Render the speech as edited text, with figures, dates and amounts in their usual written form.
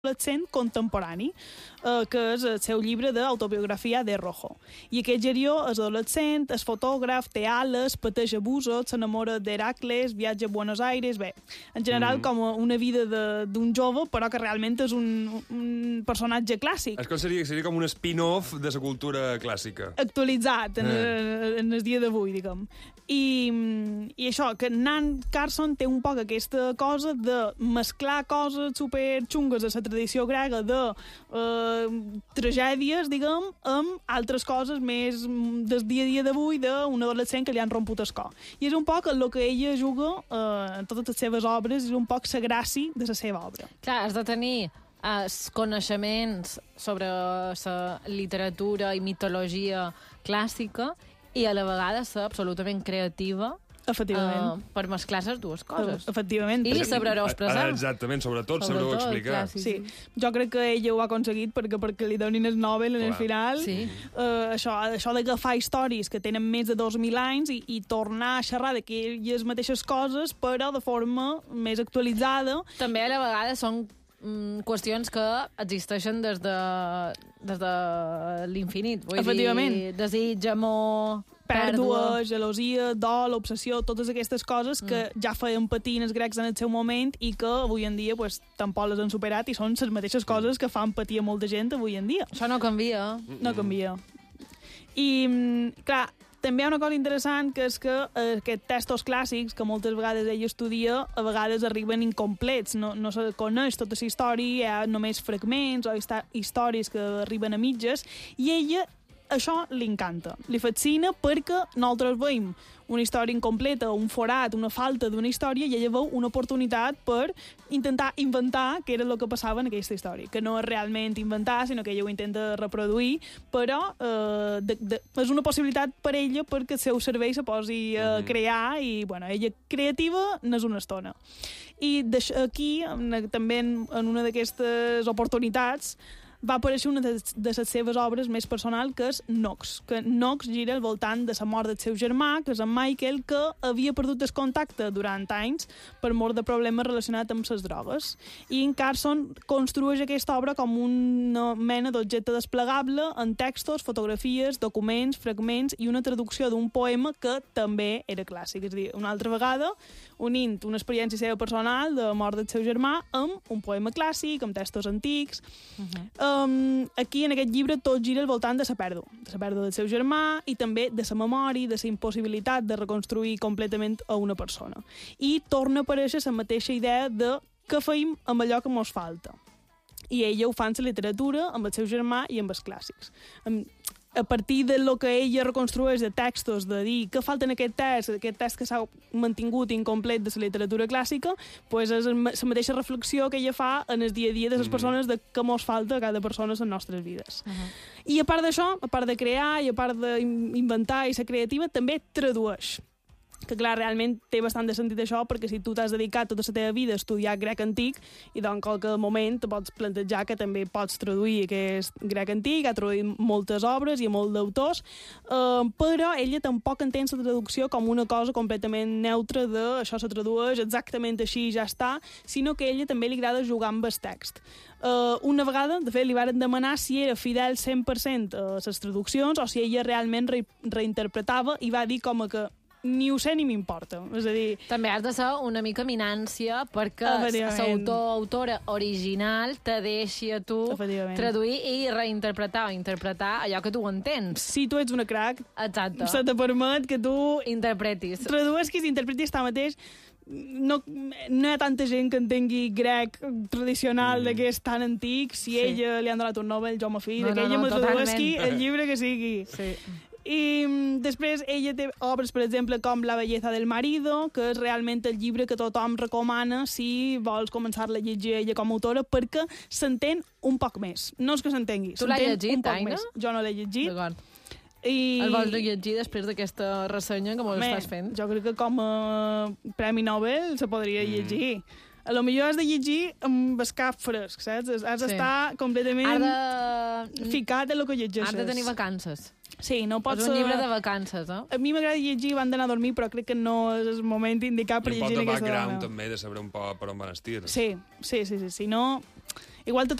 adolescent contemporani, que és el seu llibre d'autobiografia de Rojo. I aquest Gerió és adolescent, és fotògraf, té ales, pateix abusos, s'enamora d'Heracles, viatja a Buenos Aires... Bé, en general com una vida d'un jove, però que realment és un personatge clàssic. És com seria com un spin-off de la cultura clàssica. Actualitzat en el dia d'avui, diguem. I això, que Nan Carson té un poc aquesta cosa de mesclar coses superxungues de la tradició grega de tragèdies, diguem, amb altres coses més del dia a dia d'avui d'un adolescent que li han romput el cor. I és un poc el que ella juga en totes les seves obres, és un poc la gràcia de la seva obra. Clar, has de tenir coneixements sobre la literatura i mitologia clàssica i a la vegada ser absolutament creativa. Efectivament. Per mesclar les dues coses. Efectivament. I saber-ho expressar. Exactament, sobretot saber-ho explicar. Clar, sí. Jo crec que ella ho ha aconseguit perquè li donin el Nobel en el final. Sí. Això d'agafar històries que tenen més de 2.000 anys i tornar a xerrar d'aquelles mateixes coses, però de forma més actualitzada. També a la vegada són qüestions que existeixen des de l'infinit. Efectivament. Vull dir, desig, amor, pèrdua, gelosia, dol, obsessió, totes aquestes coses que ja feien patir els grecs en el seu moment i que avui en dia tampoc les han superat i són les mateixes coses que fan patir a molta gent avui en dia. Això no canvia. No canvia. I, clar, també hi ha una cosa interessant, que és que aquests textos clàssics, que moltes vegades ell estudia, a vegades arriben incomplets. No se coneix tota la història, hi ha només fragments o històries que arriben a mitges, i ella això li encanta, li fascina, perquè nosaltres veiem una història incompleta, un forat, una falta d'una història, i ella veu una oportunitat per intentar inventar què era el que passava en aquesta història, que no és realment inventar, sinó que ella ho intenta reproduir, però és una possibilitat per ella perquè el seu cervell se posi a crear, i ella creativa n'és una estona. I aquí, també en una d'aquestes oportunitats, va aparèixer una de les seves obres més personal, que és Knox. Que Knox gira al voltant de la mort del seu germà, que és en Michael, que havia perdut el contacte durant anys per mort de problemes relacionats amb les drogues. I en Carson construeix aquesta obra com una mena d'objecte desplegable en textos, fotografies, documents, fragments i una traducció d'un poema que també era clàssic. És a dir, una altra vegada, unint una experiència seva personal de mort del seu germà amb un poema clàssic, amb textos antics. Aquí, en aquest llibre, tot gira al voltant de la pèrdua del seu germà i també de la memòria, de la impossibilitat de reconstruir completament a una persona. I torna a aparèixer la mateixa idea de què feim amb allò que mos falta. I ella ho fa en la literatura, amb el seu germà i amb els clàssics. A partir de lo que ella reconstrueix de textos, de dir què falta en aquest text que s'ha mantingut incomplet de la literatura clàssica, és la mateixa reflexió que ella fa en el dia a dia de les persones, de què mos falta a cada persona en les nostres vides. I a part d'això, a part de crear i a part d'inventar i ser creativa, també tradueix. Que clar, realment té bastant de sentit això, perquè si tu t'has dedicat tota la teva vida a estudiar grec antic, i doncs en qualque moment te pots plantejar que també pots traduir aquest grec antic, ha traduït moltes obres i a molts d'autors, però ella tampoc entén la traducció com una cosa completament neutra de això se tradueix exactament així i ja està, sinó que a ella també li agrada jugar amb el text. Una vegada, de fet, li varen demanar si era fidel 100% a les traduccions o si ella realment reinterpretava, i va dir com que ni ho sé ni m'importa. És a dir... També has de ser una mica minància perquè l'autora original te deixi a tu traduir i reinterpretar o interpretar allò que tu entens. Si tu ets una crac, exacte, se te permet que tu interpretis. Traduesquis i interpretis mateix. No hi ha tanta gent que entengui grec tradicional d'aquest tan antic. Si ella li han donat un Nobel, jo me fill, que ella me traduesqui el llibre que sigui. Sí. I després ella té obres, per exemple, com La belleza del marido, que és realment el llibre que tothom recomana si vols començar-la a llegir ella com a autora, perquè s'entén un poc més. No és que s'entengui, tu l'has llegit, Aina? Jo no l'he llegit. D'acord. El vols llegir després d'aquesta ressenya que mos estàs fent? Jo crec que com a Premi Nobel se podria llegir. A lo millor has de llegir amb el cap fresc, saps? Has d'estar completament ficat en el que llegeixes. Has de tenir vacances. Sí, no pots... És un llibre de vacances, eh? A mi m'agrada llegir abans d'anar a dormir, però crec que no és el moment indicat per llegir aquesta dona. I un pot de background, també, de saber un poc per on van estir. Sí. Si no... igual tot